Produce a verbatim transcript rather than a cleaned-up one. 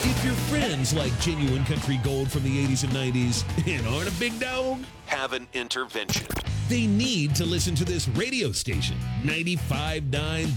If your friends like genuine country gold from the eighties and nineties and aren't a big dog, Have an intervention. they need to listen to this radio station, ninety-five point nine